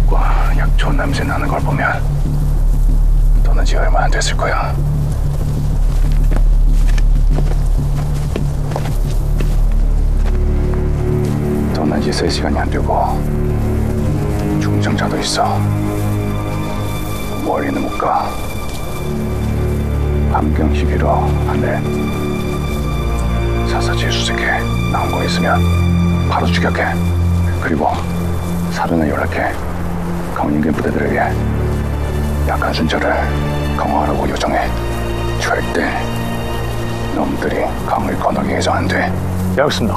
과 약초 냄새 나는 걸 보면 떠난 지 얼마 안 됐을 거야. 떠난 지 3시간이 안 되고 중정자도 있어. 멀리는 못 가. 밤경 시기로 하늘 사사지에 수색해. 나온 거 있으면 바로 추격해. 그리고 사전에 연락해. 강인계 부대들에게 약한 순찰을 강화하라고 요청해. 절대 놈들이 강을 건너게 해서 안 돼. 예, 알겠습니다.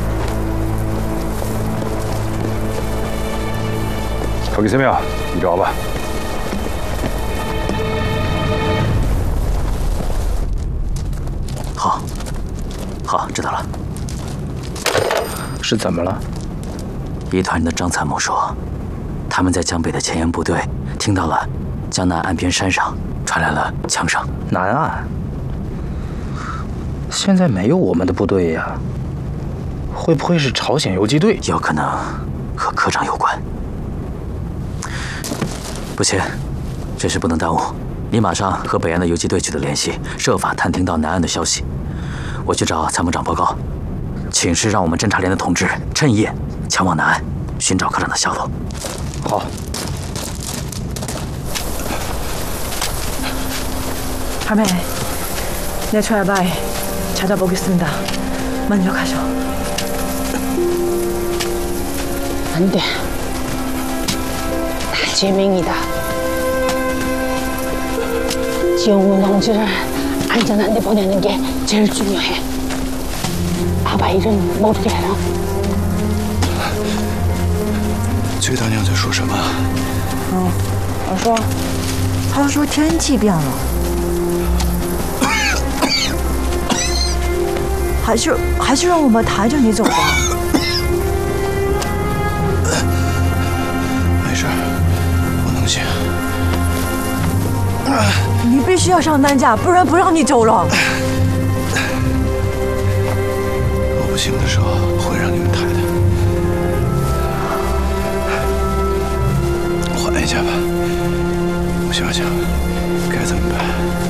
거기 세명 이리 와봐. 好，知道了。 是怎么了？ 一团人的张参谋说，他们在江北的前沿部队听到了江南岸边山上传来了枪声。 南岸？现在没有我们的部队呀，会不会是朝鲜游击队？ 有可能和科长有关。不行，这事不能耽误。你马上和北岸的游击队取得联系，设法探听到南岸的消息。我去找参谋长报告，请示让我们侦察连的同志趁夜前往南岸寻找科长的下落。 好。 할매, 내 조야바이 찾아보겠습니다. 먼저 가죠. 안 돼. 다 제명이다. 지영훈 동지를 안전한 데 보내는 게 제일 중요해. 아바 일은 모르게 해라. 崔大娘在说什么？ 我说， 他说天气变了，还是让我们抬着你走吧。 没事，我能行。 你必须要上担架，不然不让你走了。 我不行的时候会让你们抬的。缓一下吧，我想想该怎么办。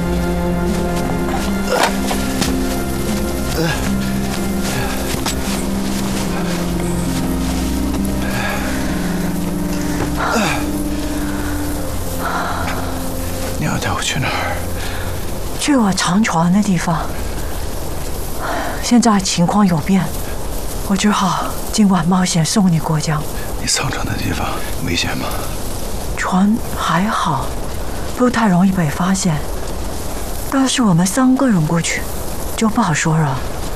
你要带我去哪儿？ 去我藏船的地方。现在情况有变，我只好今晚冒险送你过江。 你藏船的地方危险吗？ 船还好，不太容易被发现。但是我们3个人过去，就不好说了。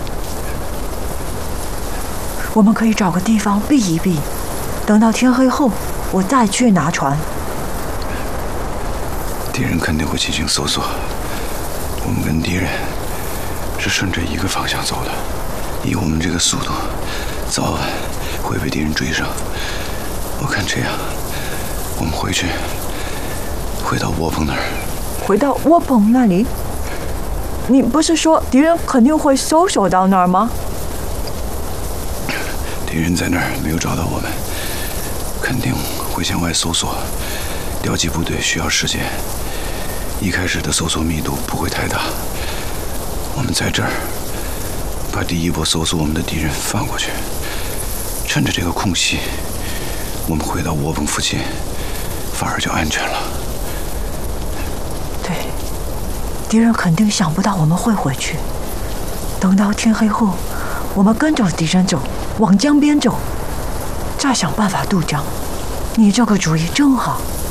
我们可以找个地方避一避，等到天黑后，我再去拿船。 敌人肯定会进行搜索，我们跟敌人是顺着一个方向走的，以我们这个速度，早晚会被敌人追上。我看这样，我们回到窝棚那儿。 回到窝棚那里？你不是说敌人肯定会搜索到那儿吗？ 敌人在那儿没有找到我们，肯定会向外搜索。调集部队需要时间，一开始的搜索密度不会太大。我们在这儿把第一波搜索我们的敌人放过去，趁着这个空隙，我们回到窝棚附近，反而就安全了。 对，敌人肯定想不到我们会回去。等到天黑后，我们跟着敌人走，往江边走，再想办法渡江。你这个主意真好。